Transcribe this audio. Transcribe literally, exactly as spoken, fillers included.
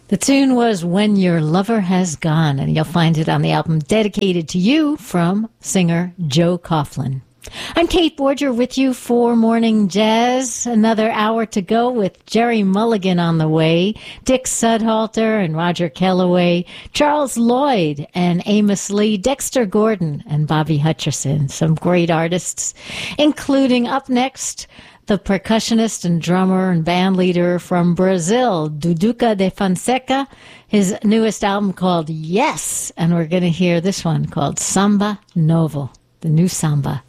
The tune was When Your Lover Has Gone, and you'll find it on the album Dedicated to You from singer Joe Coughlin. I'm Kate Borger with you for Morning Jazz. Another hour to go with Jerry Mulligan on the way, Dick Sudhalter and Roger Kellaway, Charles Lloyd and Amos Lee, Dexter Gordon and Bobby Hutcherson. Some great artists, including up next, the percussionist and drummer and band leader from Brazil, Duduca de Fonseca, his newest album called Yes, and we're going to hear this one called Samba Novo, the new samba.